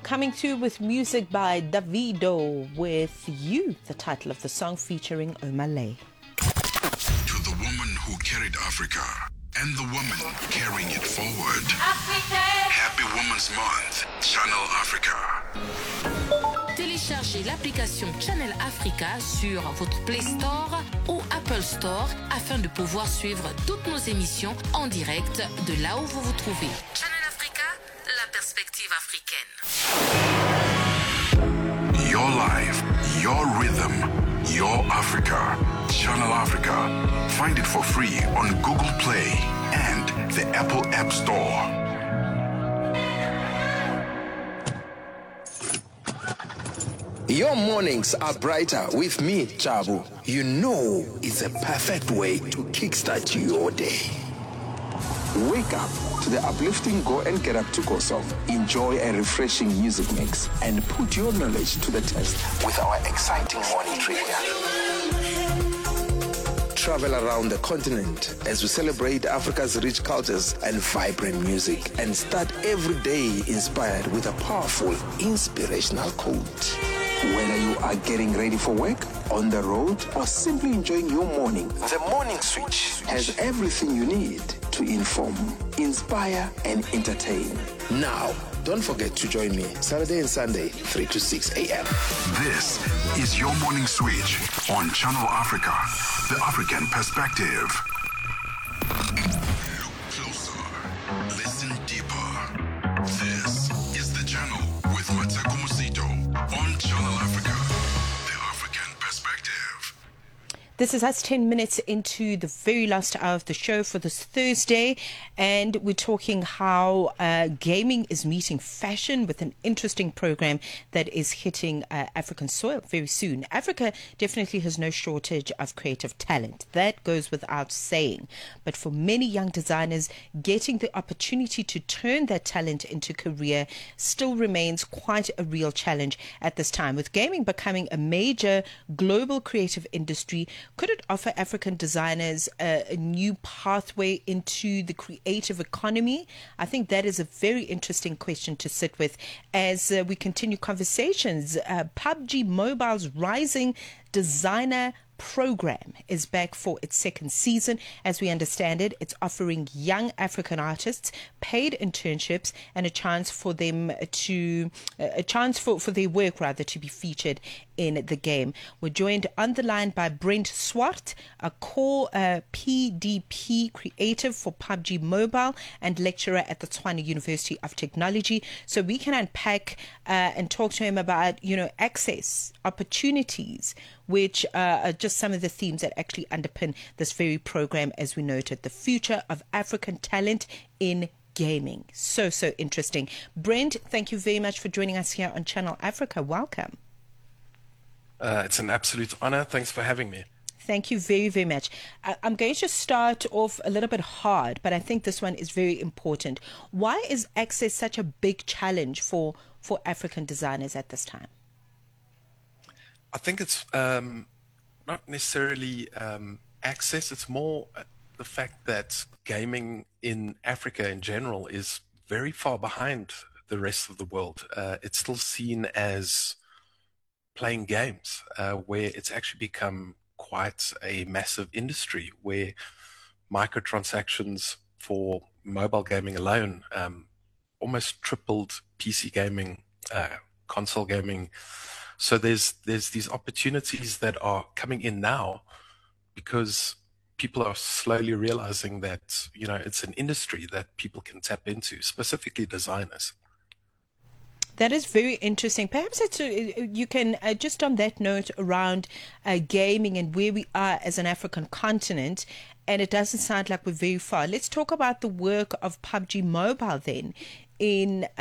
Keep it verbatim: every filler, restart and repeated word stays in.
Coming through with music by Davido with You, the title of the song featuring Omalay. To the woman who carried Africa and the woman carrying it forward. Africa. Happy Women's Month, Channel Africa. Téléchargez l'application Channel Africa sur votre Play Store ou Apple Store afin de pouvoir suivre toutes nos émissions en direct de là où vous vous trouvez. Channel Africa, la perspective africaine. Your life, your rhythm, your Africa. Channel Africa. Find it for free on Google Play and the Apple App Store. Your mornings are brighter with me, Chabu. You know it's a perfect way to kickstart your day. Wake up to the uplifting Go and Get Up to Go song. Enjoy a refreshing music mix and put your knowledge to the test with our exciting morning trivia. Travel around the continent as we celebrate Africa's rich cultures and vibrant music, and start every day inspired with a powerful, inspirational quote. Whether you are getting ready for work, on the road, or simply enjoying your morning, the Morning Switch has everything you need to inform, inspire, and entertain. Now, don't forget to join me Saturday and Sunday, three to six a.m. This is your Morning Switch on Channel Africa, the African perspective. Look closer, listen deeper. This is The Channel with Matako Musito on Channel Africa, the African perspective. This is us ten minutes into the very last hour of the show for this Thursday, and we're talking how uh, gaming is meeting fashion with an interesting program that is hitting uh, African soil very soon. Africa definitely has no shortage of creative talent. That goes without saying. But for many young designers, getting the opportunity to turn that talent into career still remains quite a real challenge at this time. With gaming becoming a major global creative industry, could it offer African designers a, a new pathway into the creative economy? I think that is a very interesting question to sit with as uh, we continue conversations. Uh, P U B G Mobile's rising designer program is back for its second season. As we understand it, it's offering young African artists paid internships and a chance for them to a chance for, for their work rather to be featured in the game. We're joined on the line by Brent Swart, a core uh, P D P creative for P U B G Mobile and lecturer at the Tshwane University of Technology, so we can unpack uh, and talk to him about, you know, access, opportunities, which uh, are just some of the themes that actually underpin this very program, as we noted, the future of African talent in gaming. So, so interesting. Brent, thank you very much for joining us here on Channel Africa. Welcome. Uh, it's an absolute honor. Thanks for having me. Thank you very, very much. I- I'm going to start off a little bit hard, but I think this one is very important. Why is access such a big challenge for, for African designers at this time? I think it's um, not necessarily um, access. It's more the fact that gaming in Africa in general is very far behind the rest of the world. Uh, it's still seen as playing games, uh, where it's actually become quite a massive industry, where microtransactions for mobile gaming alone um, almost tripled P C gaming, uh, console gaming. So there's there's these opportunities that are coming in now because people are slowly realizing that, you know, it's an industry that people can tap into, specifically designers. That is very interesting. Perhaps it's, uh, you can, uh, just on that note around uh, gaming and where we are as an African continent, and it doesn't sound like we're very far. Let's talk about the work of P U B G Mobile then in